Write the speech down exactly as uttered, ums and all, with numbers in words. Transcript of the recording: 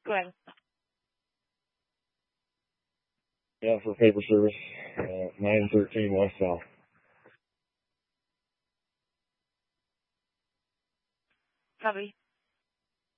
Go ahead. Yeah, for paper service, uh, nine thirteen West South. Copy.